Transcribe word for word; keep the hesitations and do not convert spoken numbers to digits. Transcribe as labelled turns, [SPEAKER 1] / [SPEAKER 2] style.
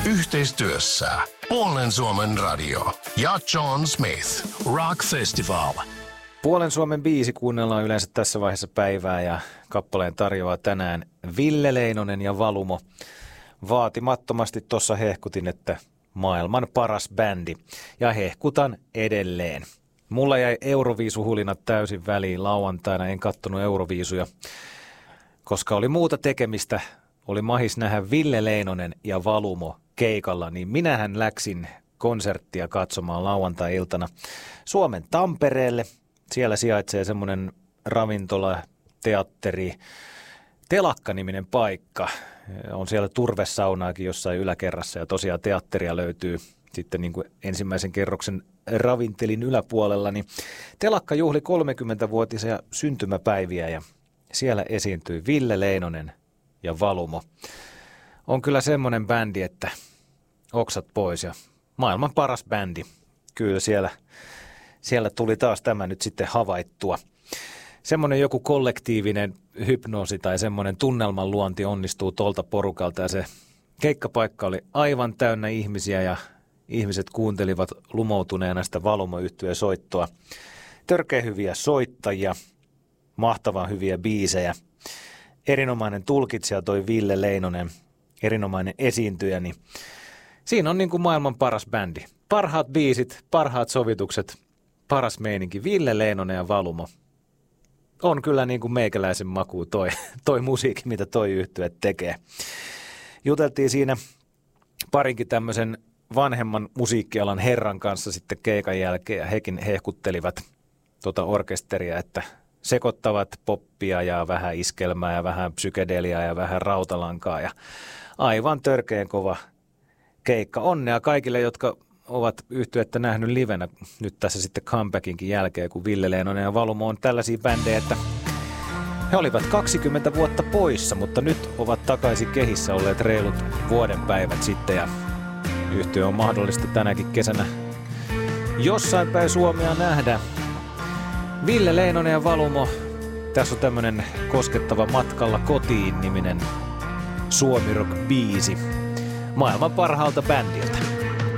[SPEAKER 1] Yhteistyössä Puolen Suomen radio ja John Smith Rock Festival.
[SPEAKER 2] Puolen Suomen biisi kuunnellaan yleensä tässä vaiheessa päivää ja kappaleen tarjoaa tänään Ville Leinonen ja Valumo. Vaatimattomasti tuossa hehkutin, että maailman paras bändi ja hehkutan edelleen. Mulla jäi Euroviisuhulinat täysin väliin lauantaina, en kattonut Euroviisuja, koska oli muuta tekemistä. Oli mahis nähdä Ville Leinonen ja Valumo keikalla, niin minähän läksin konserttia katsomaan lauantai-iltana Suomen Tampereelle. Siellä sijaitsee semmoinen ravintola, teatteri, Telakka-niminen paikka. On siellä turvesaunaakin jossain yläkerrassa ja tosiaan teatteria löytyy sitten niin kuin ensimmäisen kerroksen ravintelin yläpuolella. Niin Telakka juhli kolmekymmentävuotisia syntymäpäiviä ja siellä esiintyi Ville Leinonen ja Valumo. On kyllä semmoinen bändi, että oksat pois ja maailman paras bändi. Kyllä siellä, siellä tuli taas tämä nyt sitten havaittua. Semmoinen joku kollektiivinen hypnoosi tai semmoinen tunnelman luonti onnistuu tuolta porukalta ja se keikkapaikka oli aivan täynnä ihmisiä ja ihmiset kuuntelivat lumoutuneena sitä Valumo-yhtyeen soittoa. Törkeä hyviä soittajia, mahtavan hyviä biisejä. Erinomainen tulkitsija toi Ville Leinonen, erinomainen esiintyjä, niin siinä on niin kuin maailman paras bändi. Parhaat biisit, parhaat sovitukset, paras meininki, Ville Leinonen ja Valumo. On kyllä niin kuin meikäläisen maku toi, toi musiikki, mitä toi yhtye tekee. Juteltiin siinä parinkin tämmöisen vanhemman musiikkialan herran kanssa sitten keikan jälkeen ja hekin hehkuttelivat tuota orkesteria, että sekoittavat poppia ja vähän iskelmää ja vähän psykedeliaa ja vähän rautalankaa ja aivan törkeän kova keikka. Onnea kaikille, jotka ovat yhtyettä nähnyt livenä nyt tässä sitten comebackinkin jälkeen, kun Ville Leinonen ja Valumo on tällaisia bändejä, että he olivat kaksikymmentä vuotta poissa, mutta nyt ovat takaisin kehissä olleet reilut vuoden päivät sitten ja yhtye on mahdollista tänäkin kesänä jossain päin Suomea nähdä. Ville Leinonen ja Valumo, tässä on tämmönen koskettava Matkalla kotiin -niminen Suomi Rock-biisi maailman parhaalta bändiltä.